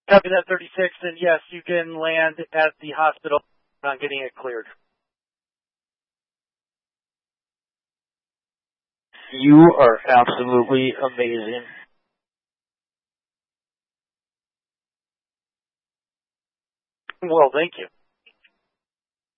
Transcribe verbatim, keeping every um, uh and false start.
Copy that, thirty-six, and yes, you can land at the hospital on getting it cleared. You are absolutely amazing. Well, thank you.